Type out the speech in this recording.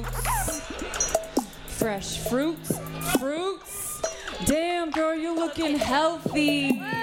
fruits. Fresh fruits. Fruits. Damn, girl, you're looking healthy.